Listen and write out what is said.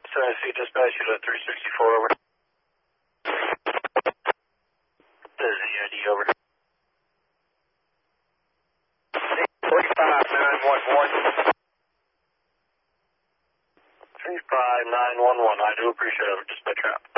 Tennessee dispatch, you at 364, over. This is EID, over. 35911. 35911, I do appreciate it, over dispatch trap.